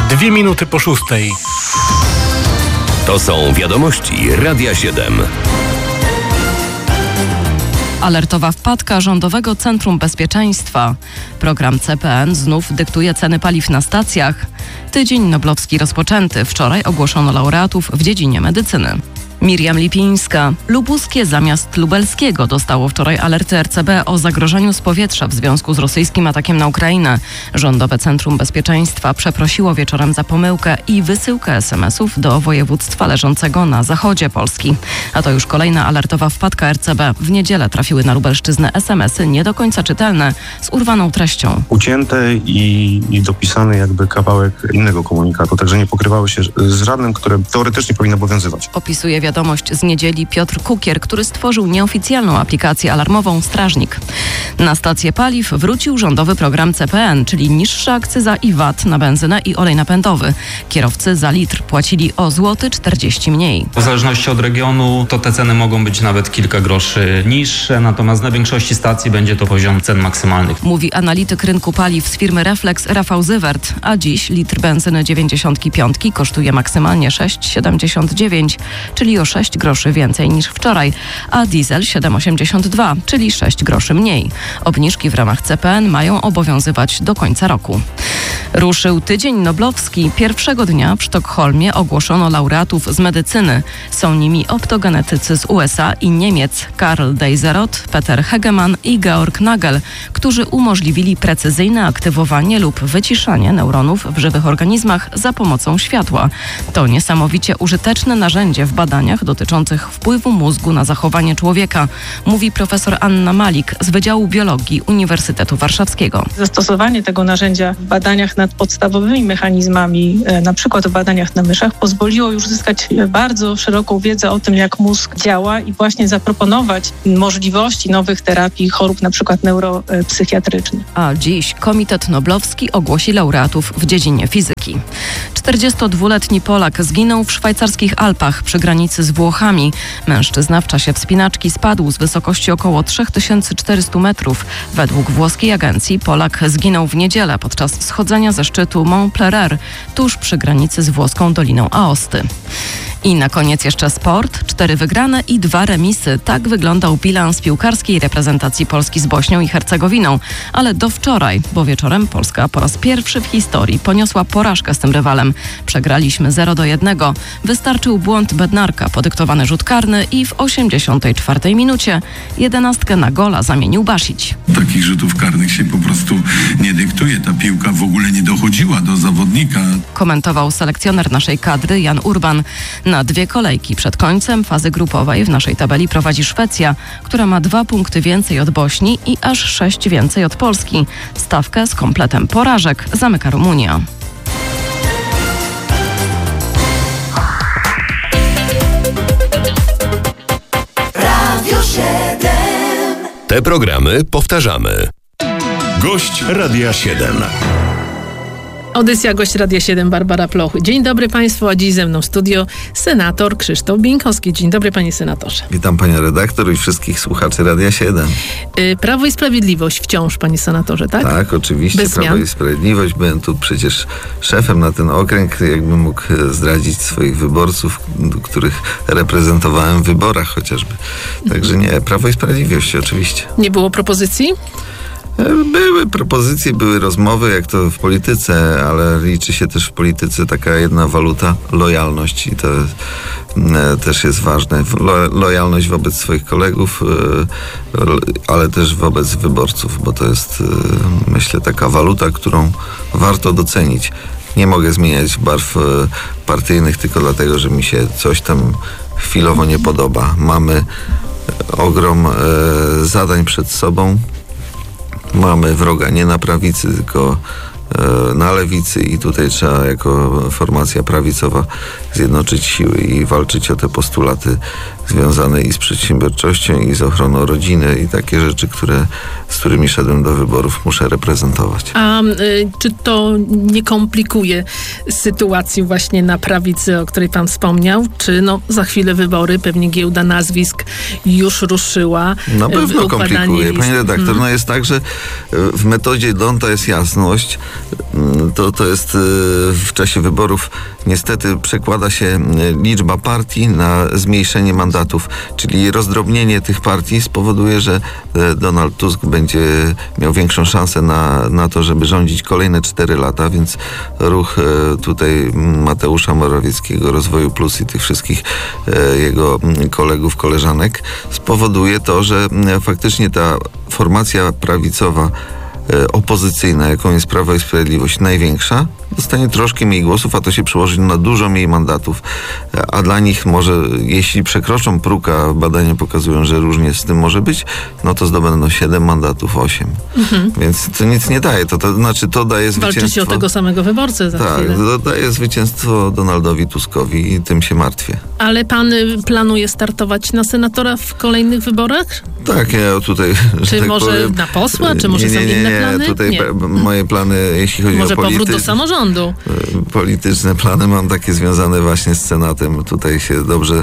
2 minuty po 6. To są wiadomości Radia 7. Alertowa wpadka Rządowego Centrum Bezpieczeństwa. Program CPN znów dyktuje ceny paliw na stacjach. Tydzień Noblowski rozpoczęty. Wczoraj ogłoszono laureatów w dziedzinie medycyny. Miriam Lipińska. Lubuskie zamiast lubelskiego dostało wczoraj alerty RCB o zagrożeniu z powietrza w związku z rosyjskim atakiem na Ukrainę. Rządowe Centrum Bezpieczeństwa przeprosiło wieczorem za pomyłkę i wysyłkę SMS-ów do województwa leżącego na zachodzie Polski. A to już kolejna alertowa wpadka RCB. W niedzielę trafiły na Lubelszczyznę SMS-y nie do końca czytelne, z urwaną treścią. Ucięte i dopisany jakby kawałek innego komunikatu, także nie pokrywały się z żadnym, które teoretycznie powinno obowiązywać. Opisuje wiadomość z niedzieli Piotr Kukier, który stworzył nieoficjalną aplikację alarmową Strażnik. Na stację paliw wrócił rządowy program CPN, czyli niższa akcyza i VAT na benzynę i olej napędowy. Kierowcy za litr płacili o 1,40 zł mniej. W zależności od regionu to te ceny mogą być nawet kilka groszy niższe, natomiast na większości stacji będzie to poziom cen maksymalnych. Mówi analityk rynku paliw z firmy Reflex Rafał Zywert, a dziś litr benzyny 95 kosztuje maksymalnie 6,79, czyli o 6 groszy więcej niż wczoraj, a diesel 7,82, czyli 6 groszy mniej. Obniżki w ramach CPN mają obowiązywać do końca roku. Ruszył Tydzień Noblowski. Pierwszego dnia w Sztokholmie ogłoszono laureatów z medycyny. Są nimi optogenetycy z USA i Niemiec Karl Deiseroth, Peter Hegemann i Georg Nagel, którzy umożliwili precyzyjne aktywowanie lub wyciszanie neuronów w żywych organizmach za pomocą światła. To niesamowicie użyteczne narzędzie w badaniach dotyczących wpływu mózgu na zachowanie człowieka, mówi profesor Anna Malik z Wydziału Biologii Uniwersytetu Warszawskiego. Zastosowanie tego narzędzia w badaniach nad podstawowymi mechanizmami, na przykład w badaniach na myszach, pozwoliło już zyskać bardzo szeroką wiedzę o tym, jak mózg działa i właśnie zaproponować możliwości nowych terapii chorób na przykład neuropsychiatrycznych. A dziś Komitet Noblowski ogłosi laureatów w dziedzinie fizyki. 42-letni Polak zginął w szwajcarskich Alpach przy granicy z Włochami. Mężczyzna w czasie wspinaczki spadł z wysokości około 3400 metrów. Według włoskiej agencji Polak zginął w niedzielę podczas schodzenia ze szczytu Mont Plerer, tuż przy granicy z włoską Doliną Aosty. I na koniec jeszcze sport. 4 wygrane i 2 remisy. Tak wyglądał bilans piłkarskiej reprezentacji Polski z Bośnią i Hercegowiną. Ale do wczoraj, bo wieczorem Polska po raz pierwszy w historii poniosła porażkę z tym rywalem. Przegraliśmy 0-1. Wystarczył błąd Bednarka, podyktowany rzut karny i w 84 minucie 11 na gola zamienił Basić. Takich rzutów karnych się po prostu nie dyktuje. Ta piłka w ogóle nie dochodziła do zawodnika. Komentował selekcjoner naszej kadry Jan Urban. Na 2 kolejki przed końcem fazy grupowej w naszej tabeli prowadzi Szwecja, która ma 2 punkty więcej od Bośni i aż 6 więcej od Polski. Stawkę z kompletem porażek zamyka Rumunia. Radio 7. Te programy powtarzamy. Gość Radia 7. Audycja Gość Radia 7, Barbara Plochy. Dzień dobry Państwu, a dziś ze mną w studio senator Krzysztof Bieńkowski. Dzień dobry panie senatorze. Witam panią redaktor i wszystkich słuchaczy Radia 7. Prawo i Sprawiedliwość wciąż, panie senatorze, tak? Tak, oczywiście. Bez Prawo i Sprawiedliwość. Byłem tu przecież szefem na ten okręg, jakbym mógł zdradzić swoich wyborców, których reprezentowałem w wyborach chociażby. Także nie, Prawo i Sprawiedliwość oczywiście. Nie było propozycji? Były propozycje, były rozmowy, jak to w polityce, ale liczy się też w polityce taka jedna waluta, lojalność, i to też jest ważne. Lojalność wobec swoich kolegów, ale też wobec wyborców, bo to jest, myślę, taka waluta, którą warto docenić. Nie mogę zmieniać barw partyjnych tylko dlatego, że mi się coś tam chwilowo nie podoba. Mamy ogrom zadań przed sobą. Mamy wroga nie na prawicy, tylko na lewicy i tutaj trzeba jako formacja prawicowa zjednoczyć siły i walczyć o te postulaty związane i z przedsiębiorczością, i z ochroną rodziny, i takie rzeczy, z którymi szedłem do wyborów, muszę reprezentować. A czy to nie komplikuje sytuacji właśnie na prawicy, o której pan wspomniał? Czy za chwilę wybory, pewnie giełda nazwisk już ruszyła? Na pewno komplikuje. Pani redaktor, jest tak, że w metodzie Donta jest jasność, to jest w czasie wyborów niestety przekłada się liczba partii na zmniejszenie mandatów, czyli rozdrobnienie tych partii spowoduje, że Donald Tusk będzie miał większą szansę na to, żeby rządzić kolejne 4 lata, więc ruch tutaj Mateusza Morawieckiego, Rozwoju Plus i tych wszystkich jego kolegów, koleżanek spowoduje to, że faktycznie ta formacja prawicowa opozycyjna, jaką jest Prawo i Sprawiedliwość, największa, dostanie troszkę mniej głosów, a to się przełoży na dużo mniej mandatów. A dla nich może, jeśli przekroczą próg, a badania pokazują, że różnie z tym może być, no to zdobędą 7 mandatów, 8. Więc to nic nie daje. To znaczy, to daje zwycięstwo... Walczycie o tego samego wyborcę za chwilę. Tak, to daje zwycięstwo Donaldowi Tuskowi i tym się martwię. Ale pan planuje startować na senatora w kolejnych wyborach? Tak, ja tutaj... Czy tak może powiem, na posła? Czy może są inne plany? Tutaj moje plany, jeśli chodzi może o powrót do samorządu. Polityczne plany mam takie związane właśnie z Senatem. Tutaj się dobrze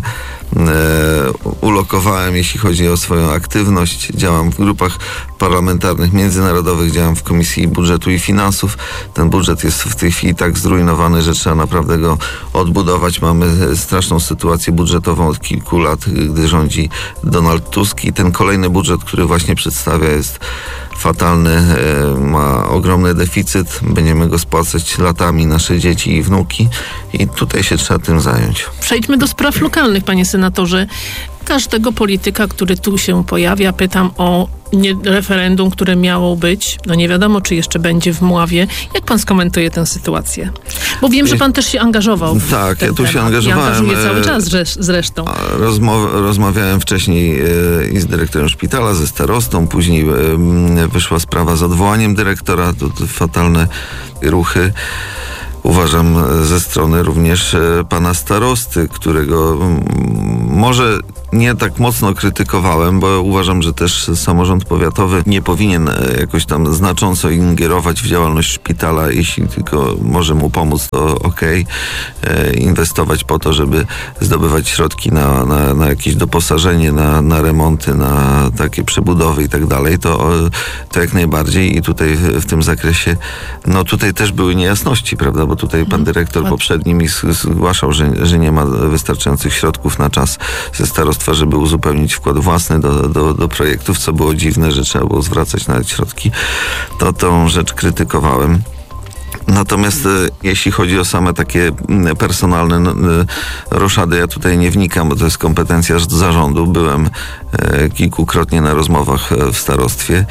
ulokowałem, jeśli chodzi o swoją aktywność. Działam w grupach parlamentarnych, międzynarodowych, działam w Komisji Budżetu i Finansów. Ten budżet jest w tej chwili tak zrujnowany, że trzeba naprawdę go odbudować. Mamy straszną sytuację budżetową od kilku lat, gdy rządzi Donald Tusk i ten kolejny budżet, który właśnie przedstawia, jest fatalny, ma ogromny deficyt. Będziemy go spłacać latami, nasze dzieci i wnuki i tutaj się trzeba tym zająć. Przejdźmy do spraw lokalnych, panie senatorze. Każdego polityka, który tu się pojawia, pytam o referendum, które miało być. No nie wiadomo, czy jeszcze będzie w Mławie. Jak pan skomentuje tę sytuację? Bo wiem, że pan też się angażował w Tak, ten ja tu temat. się angażowałem. I angażuję cały czas zresztą. Rozmawiałem wcześniej i z dyrektorem szpitala, ze starostą. Później wyszła sprawa z odwołaniem dyrektora. To fatalne ruchy. Uważam ze strony również pana starosty, którego może nie tak mocno krytykowałem, bo uważam, że też samorząd powiatowy nie powinien jakoś tam znacząco ingerować w działalność szpitala. Jeśli tylko może mu pomóc, to okej. Inwestować po to, żeby zdobywać środki na jakieś doposażenie, na remonty, na takie przebudowy i tak dalej, to jak najbardziej. I tutaj w tym zakresie, no tutaj też były niejasności, prawda, bo tutaj pan dyrektor poprzedni mi zgłaszał, że nie ma wystarczających środków na czas ze starostwa, żeby uzupełnić wkład własny do projektów, co było dziwne, że trzeba było zwracać nawet środki. To tą rzecz krytykowałem. Natomiast jeśli chodzi o same takie personalne roszady, ja tutaj nie wnikam, bo to jest kompetencja zarządu. Byłem kilkukrotnie na rozmowach w starostwie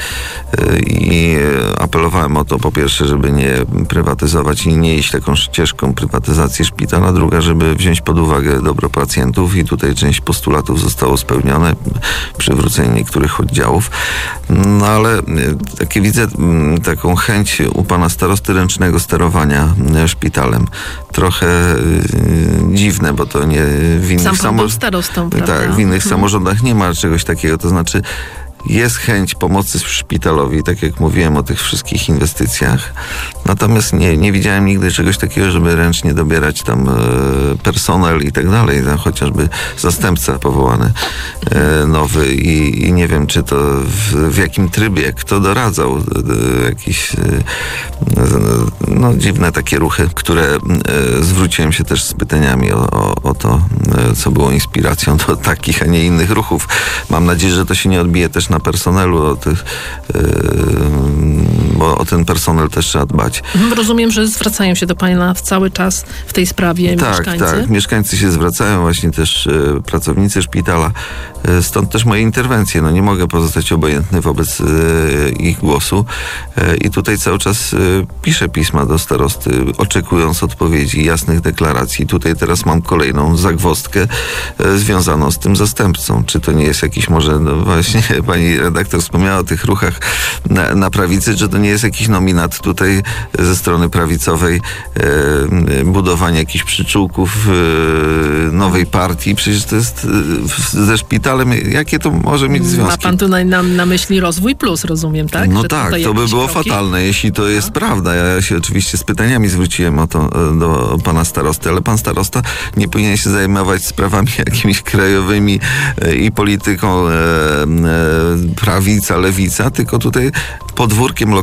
i apelowałem o to, po pierwsze, żeby nie prywatyzować i nie iść taką ścieżką prywatyzacji szpitala, druga, żeby wziąć pod uwagę dobro pacjentów i tutaj część postulatów zostało spełnione, przywrócenie niektórych oddziałów. No ale takie widzę taką chęć u pana starosty ręcznego sterowania szpitalem. Trochę dziwne, bo to nie w innych starostą, prawda? Tak, w innych samorządach nie ma czegoś takiego. To znaczy jest chęć pomocy szpitalowi, tak jak mówiłem o tych wszystkich inwestycjach. Natomiast nie widziałem nigdy czegoś takiego, żeby ręcznie dobierać tam personel i tak dalej. Tam chociażby zastępca powołany nowy i nie wiem, czy to w jakim trybie, kto doradzał. Jakieś dziwne takie ruchy, które zwróciłem się też z pytaniami o to, co było inspiracją do takich, a nie innych ruchów. Mam nadzieję, że to się nie odbije też na personelu, bo o ten personel też trzeba dbać. Rozumiem, że zwracają się do pana cały czas w tej sprawie mieszkańcy. Tak, mieszkańcy się zwracają, właśnie też pracownicy szpitala. Stąd też moje interwencje. No nie mogę pozostać obojętny wobec ich głosu. I tutaj cały czas piszę pisma do starosty, oczekując odpowiedzi, jasnych deklaracji. Tutaj teraz mam kolejną zagwozdkę związaną z tym zastępcą. Czy to nie jest jakiś może, właśnie pani redaktor wspomniała o tych ruchach na prawicy, czy to nie jest jakiś nominat tutaj ze strony prawicowej, budowanie jakichś przyczółków nowej partii. Przecież to jest ze szpitalem, jakie to może mieć związki? Ma pan tu na myśli Rozwój Plus, rozumiem, tak? No tak, to by było fatalne, jeśli to jest prawda. Ja się oczywiście z pytaniami zwróciłem o to do pana starosty, ale pan starosta nie powinien się zajmować sprawami jakimiś krajowymi i polityką prawica, lewica, tylko tutaj podwórkiem lokalnym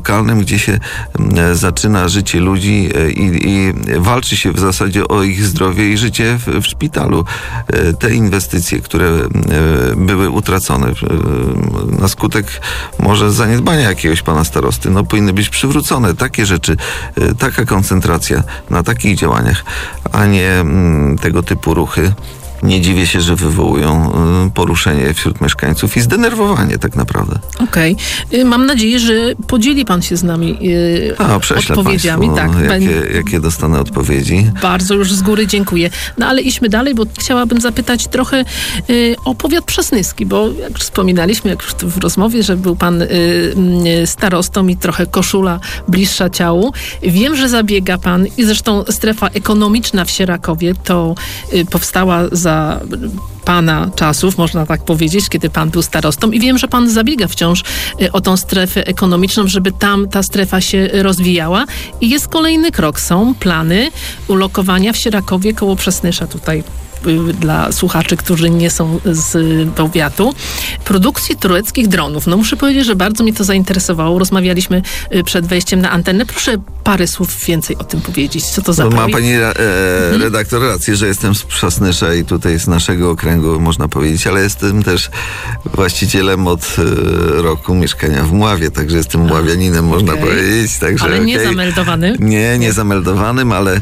lokalnym, gdzie się zaczyna życie ludzi i walczy się w zasadzie o ich zdrowie i życie w szpitalu. Te inwestycje, które były utracone na skutek może zaniedbania jakiegoś pana starosty, powinny być przywrócone. Takie rzeczy, taka koncentracja na takich działaniach, a nie tego typu ruchy. Nie dziwię się, że wywołują poruszenie wśród mieszkańców i zdenerwowanie tak naprawdę. Okej. Mam nadzieję, że podzieli pan się z nami odpowiedziami. Tak, jakie dostanę odpowiedzi. Bardzo już z góry dziękuję. Ale idźmy dalej, bo chciałabym zapytać trochę o powiat przasnyski, bo jak już wspominaliśmy, jak już w rozmowie, że był pan starostą i trochę koszula bliższa ciału. Wiem, że zabiega pan i zresztą strefa ekonomiczna w Sierakowie to powstała za pana czasów, można tak powiedzieć, kiedy pan był starostą i wiem, że pan zabiega wciąż o tą strefę ekonomiczną, żeby tam ta strefa się rozwijała i jest kolejny krok. Są plany ulokowania w Sierakowie koło Przasnysza, tutaj dla słuchaczy, którzy nie są z powiatu, produkcji tureckich dronów. Muszę powiedzieć, że bardzo mnie to zainteresowało. Rozmawialiśmy przed wejściem na antenę. Proszę parę słów więcej o tym powiedzieć. Co to za projekt? Ma pani redaktor rację, że jestem z Przasnysza i tutaj z naszego okręgu, można powiedzieć, ale jestem też właścicielem od roku mieszkania w Mławie, także jestem mławianinem, można powiedzieć. Także, ale nie zameldowanym? Nie zameldowanym, ale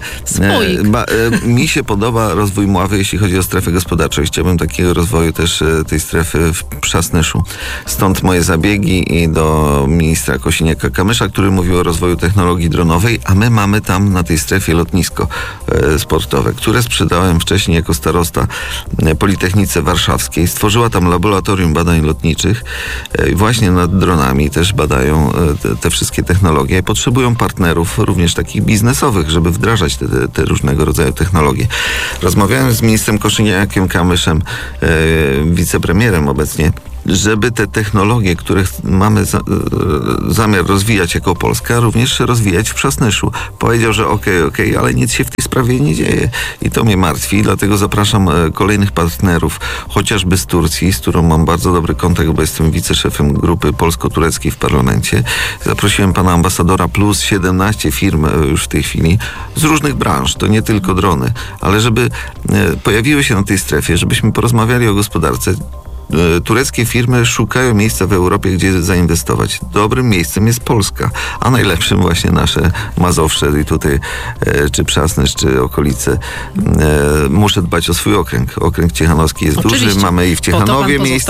mi się podoba rozwój Mławy, jeśli chodzi o strefę gospodarczą. Chciałbym takiego rozwoju też tej strefy w Przasnyszu. Stąd moje zabiegi i do ministra Kosiniaka-Kamysza, który mówił o rozwoju technologii dronowej, a my mamy tam na tej strefie lotnisko sportowe, które sprzedałem wcześniej jako starosta Politechnice Warszawskiej. Stworzyła tam laboratorium badań lotniczych i właśnie nad dronami też badają te wszystkie technologie. Potrzebują partnerów, również takich biznesowych, żeby wdrażać te różnego rodzaju technologie. Rozmawiałem z ministrem Kosiniakiem-Kamyszem, wicepremierem obecnie, żeby te technologie, które mamy zamiar rozwijać jako Polska, również rozwijać w Przasnyszu. Powiedział, że okej, ale nic się w tej sprawie nie dzieje. I to mnie martwi, dlatego zapraszam kolejnych partnerów, chociażby z Turcji, z którą mam bardzo dobry kontakt, bo jestem wiceszefem grupy polsko-tureckiej w parlamencie. Zaprosiłem pana ambasadora plus 17 firm już w tej chwili z różnych branż. To nie tylko drony, ale żeby pojawiły się na tej strefie, żebyśmy porozmawiali o gospodarce. Tureckie firmy szukają miejsca w Europie, gdzie zainwestować. Dobrym miejscem jest Polska, a najlepszym właśnie nasze Mazowsze i tutaj czy Przasnysz, czy okolice. Muszę dbać o swój okręg. Okręg ciechanowski jest duży. Mamy i w Ciechanowie miejsca,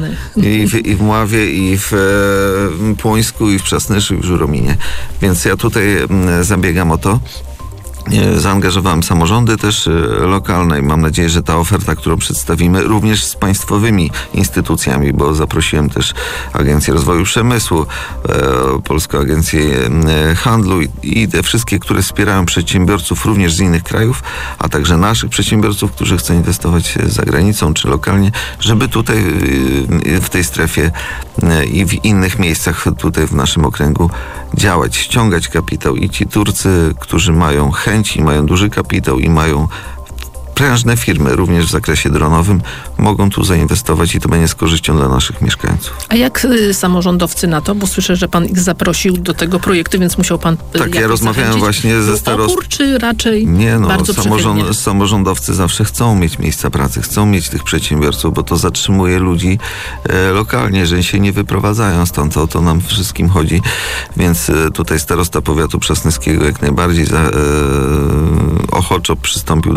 i w Mławie, i w Płońsku, i w Przasnyszu, i w Żurominie. Więc ja tutaj zabiegam o to. Zaangażowałem samorządy też lokalne i mam nadzieję, że ta oferta, którą przedstawimy, również z państwowymi instytucjami, bo zaprosiłem też Agencję Rozwoju Przemysłu, Polską Agencję Handlu i te wszystkie, które wspierają przedsiębiorców również z innych krajów, a także naszych przedsiębiorców, którzy chcą inwestować za granicą czy lokalnie, żeby tutaj w tej strefie i w innych miejscach tutaj w naszym okręgu działać, ściągać kapitał i ci Turcy, którzy mają chęć i mają duży kapitał i mają prężne firmy, również w zakresie dronowym, mogą tu zainwestować i to będzie z korzyścią dla naszych mieszkańców. A jak samorządowcy na to? Bo słyszę, że pan ich zaprosił do tego projektu, więc musiał pan tak, ja rozmawiałem właśnie ze starostą. Opór, czy raczej bardzo samorządowcy zawsze chcą mieć miejsca pracy, chcą mieć tych przedsiębiorców, bo to zatrzymuje ludzi lokalnie, że się nie wyprowadzają stąd. O to nam wszystkim chodzi. Więc tutaj starosta powiatu przasnyskiego jak najbardziej ochoczo przystąpił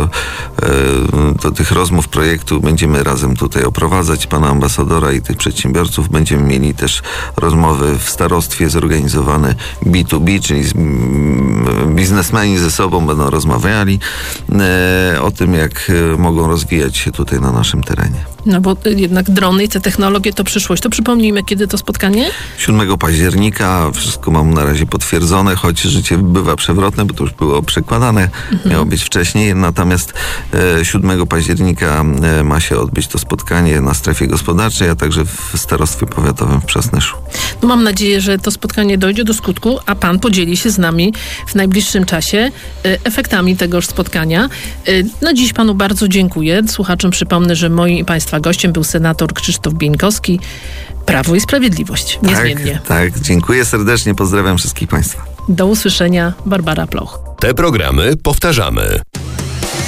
do tych rozmów projektu. Będziemy razem tutaj oprowadzać pana ambasadora i tych przedsiębiorców. Będziemy mieli też rozmowy w starostwie zorganizowane B2B, czyli biznesmeni ze sobą będą rozmawiali o tym, jak mogą rozwijać się tutaj na naszym terenie. No bo jednak drony i te technologie to przyszłość. To przypomnijmy, kiedy to spotkanie? 7 października. Wszystko mam na razie potwierdzone, choć życie bywa przewrotne, bo to już było przekładane. Miało być wcześniej. Natomiast 7 października ma się odbyć to spotkanie na strefie gospodarczej, a także w starostwie powiatowym w Przasnyszu. No mam nadzieję, że to spotkanie dojdzie do skutku, a pan podzieli się z nami w najbliższym czasie efektami tegoż spotkania. No dziś panu bardzo dziękuję. Słuchaczom przypomnę, że moim i państwa Państwa gościem był senator Krzysztof Bieńkowski, Prawo i Sprawiedliwość. Niezmiennie. Tak, dziękuję serdecznie, pozdrawiam wszystkich Państwa. Do usłyszenia, Barbara Ploch. Te programy powtarzamy